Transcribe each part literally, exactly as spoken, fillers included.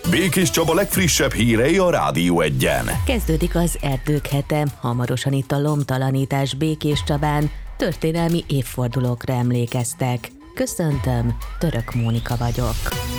Békés Csaba legfrissebb hírei a Rádió Egyen. Kezdődik az Erdők hete, hamarosan itt a lomtalanítás Békés Csabán. Történelmi évfordulókra emlékeztek. Köszöntöm, Török Mónika vagyok.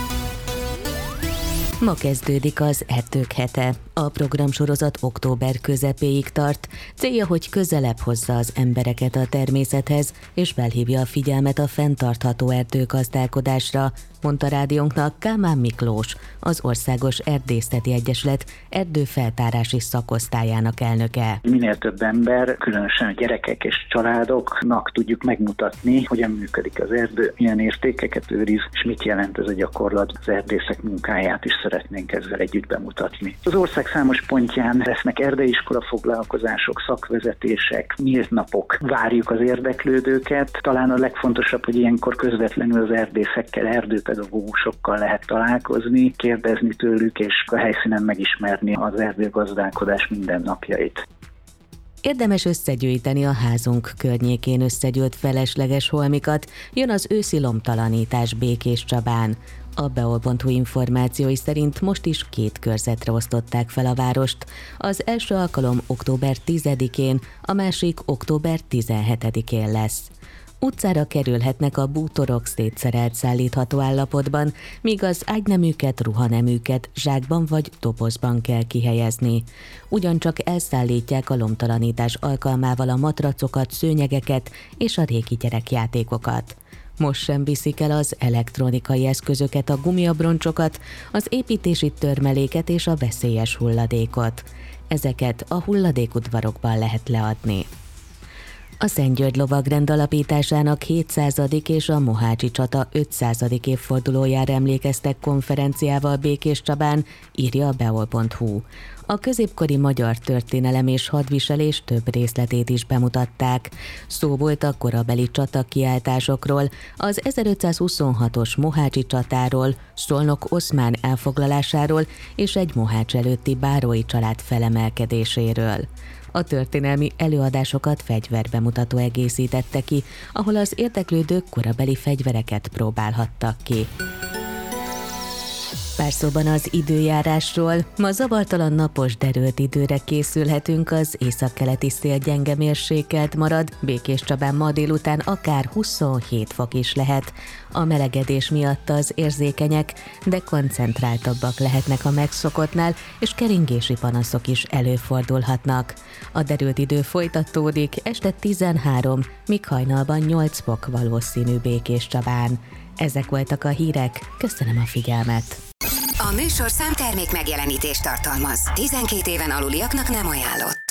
Ma kezdődik az Erdők hete. A programsorozat október közepéig tart. Célja, hogy közelebb hozza az embereket a természethez, és felhívja a figyelmet a fenntartható erdőgazdálkodásra, mondta rádiónknak Kálmán Miklós, az Országos Erdészeti Egyesület erdőfeltárási szakosztályának elnöke. Minél több ember, különösen a gyerekek és családoknak tudjuk megmutatni, hogyan működik az erdő, milyen értékeket őriz, és mit jelent ez a gyakorlat. Az erdészek munkáját is szeretnénk ezzel együtt bemutatni. Az ország számos pontján lesznek erdeiskola foglalkozások, szakvezetések, nyílt napok. Várjuk az érdeklődőket. Talán a legfontosabb, hogy ilyenkor közvetlenül az erdészekkel, erdőpedagógusokkal lehet találkozni, kérdezni tőlük, és a helyszínen megismerni az erdőgazdálkodás mindennapjait. Érdemes összegyűjteni a házunk környékén összegyűlt felesleges holmikat, jön az őszi lomtalanítás Békés Csabán. A beol pont hu információi szerint most is két körzetre osztották fel a várost. Az első alkalom október tizedikén, a másik október tizenhetedikén lesz. Utcára kerülhetnek a bútorok szétszerelt szállítható állapotban, míg az ágyneműket, ruhaneműket zsákban vagy dobozban kell kihelyezni. Ugyancsak elszállítják a lomtalanítás alkalmával a matracokat, szőnyegeket és a régi gyerekjátékokat. Most sem viszik el az elektronikai eszközöket, a gumiabroncsokat, az építési törmeléket és a veszélyes hulladékot. Ezeket a hulladékudvarokban lehet leadni. A Szentgyörgy Lovagrend alapításának hétszázadik és a Mohácsi csata ötszázadik évfordulójára emlékeztek konferenciával Békés Csabán, írja a beol pont hu. A középkori magyar történelem és hadviselés több részletét is bemutatták. Szó volt a korabeli csatakiáltásokról, az ezerötszázhuszonhatos Mohácsi csatáról, Szolnok oszmán elfoglalásáról és egy Mohács előtti bárói család felemelkedéséről. A történelmi előadásokat fegyverbemutató egészítette ki, ahol az érdeklődők korabeli fegyvereket próbálhattak ki. Pár szóban az időjárásról. Ma zavartalan napos derült időre készülhetünk, az északkeleti szél gyenge mérsékelt marad, Békés Csabán ma délután akár huszonhét fok is lehet. A melegedés miatt az érzékenyek, de koncentráltabbak lehetnek a megszokottnál, és keringési panaszok is előfordulhatnak. A derült idő folytatódik, este tizenhárom, míg hajnalban nyolc fok valószínű Békés Csabán. Ezek voltak a hírek, köszönöm a figyelmet! A műsorszám termék megjelenítést tartalmaz. tizenkét éven aluliaknak nem ajánlott.